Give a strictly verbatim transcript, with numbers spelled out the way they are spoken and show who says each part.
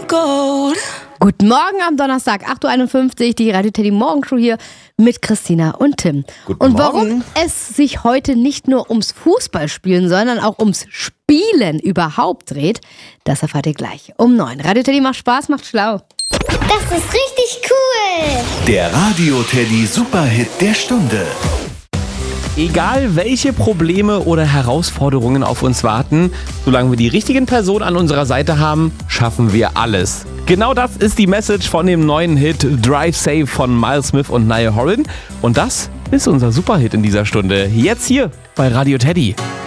Speaker 1: gold.
Speaker 2: Guten Morgen am Donnerstag, acht Uhr einundfünfzig, die Radio Teddy Morgenshow hier mit Christina und Tim.
Speaker 3: Guten
Speaker 2: und warum
Speaker 3: Morgen.
Speaker 2: es sich heute nicht nur ums Fußballspielen, sondern auch ums Spielen überhaupt dreht, das erfahrt ihr gleich um neun. Radio Teddy macht Spaß, macht schlau.
Speaker 4: Das ist richtig cool.
Speaker 5: Der Radio Teddy Superhit der Stunde.
Speaker 3: Egal welche Probleme oder Herausforderungen auf uns warten, solange wir die richtigen Personen an unserer Seite haben, schaffen wir alles. Genau das ist die Message von dem neuen Hit Drive Safe von Miles Smith und Niall Horan. Und das ist unser Superhit in dieser Stunde. Jetzt hier bei Radio Teddy.